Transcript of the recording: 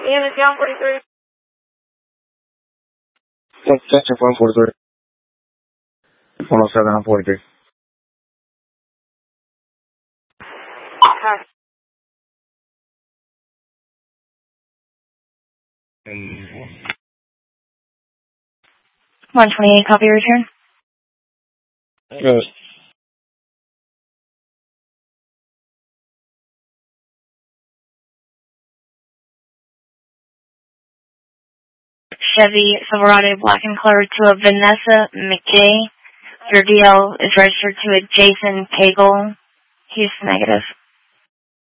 Ian, is he on 43? Section 143. 107 on 43. Okay. 128, copy return. Good. Chevy Silverado black and color to a Vanessa McKay. Your DL is registered to a Jason Pagel. He's negative.